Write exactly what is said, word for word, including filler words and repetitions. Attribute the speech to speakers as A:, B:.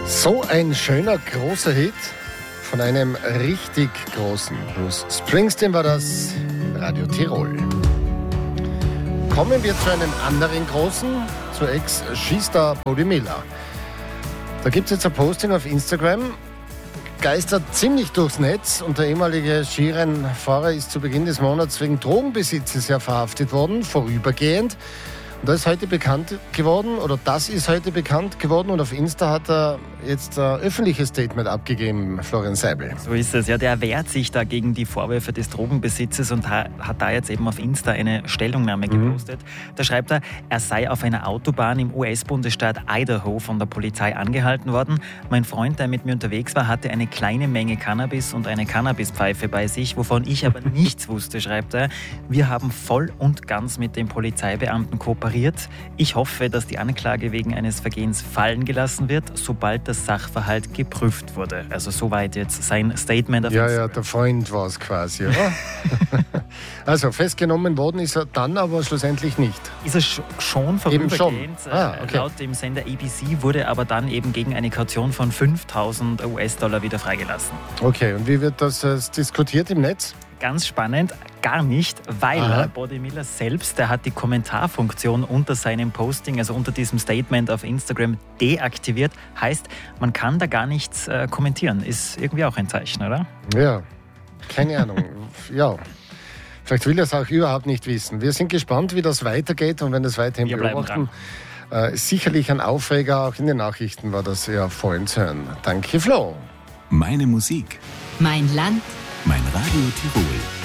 A: So ein schöner, großer Hit von einem richtig großen. Bruce Springsteen war das, Radio Tirol. Kommen wir zu einem anderen großen, zu Ex-Skistar Bode Miller. Da gibt es jetzt ein Posting auf Instagram, geistert ziemlich durchs Netz und der ehemalige Skirennfahrer ist zu Beginn des Monats wegen Drogenbesitzes ja verhaftet worden, vorübergehend. Und das ist heute bekannt geworden, oder das ist heute bekannt geworden und auf Insta hat er jetzt ein öffentliches Statement abgegeben, Florian Seibel.
B: So ist es, ja, der wehrt sich da gegen die Vorwürfe des Drogenbesitzes und hat da jetzt eben auf Insta eine Stellungnahme gepostet. Mhm. Da schreibt er, er sei auf einer Autobahn im U S-Bundesstaat Idaho von der Polizei angehalten worden. Mein Freund, der mit mir unterwegs war, hatte eine kleine Menge Cannabis und eine Cannabispfeife bei sich, wovon ich aber nichts wusste, schreibt er. Wir haben voll und ganz mit dem Polizeibeamten kooperiert. Ich hoffe, dass die Anklage wegen eines Vergehens fallen gelassen wird, sobald das Sachverhalt geprüft wurde. Also soweit jetzt sein Statement auf
A: Ja,
B: Instagram.
A: ja, der Freund war es quasi, oder? Also festgenommen worden ist er dann aber schlussendlich nicht.
B: Ist er sch- schon vorübergehend.
A: Schon. Ah, okay.
B: Laut dem Sender A B C wurde aber dann eben gegen eine Kaution von fünftausend U S-Dollar wieder freigelassen.
A: Okay, und wie wird das äh, diskutiert im Netz?
B: Ganz spannend, gar nicht, weil
A: Aha.
B: Bode Miller selbst, der hat die Kommentarfunktion unter seinem Posting, also unter diesem Statement auf Instagram, deaktiviert. Heißt, man kann da gar nichts äh, kommentieren. Ist irgendwie auch ein Zeichen, oder?
A: Ja, keine Ahnung. Ja, vielleicht will er es auch überhaupt nicht wissen. Wir sind gespannt, wie das weitergeht und wenn das weiterhin
B: Wir bleiben
A: beobachten. Äh, sicherlich ein Aufreger, auch in den Nachrichten war das ja vorhin zu hören. Danke, Flo.
C: Meine Musik.
D: Mein Land.
C: Mein Radio Tirol.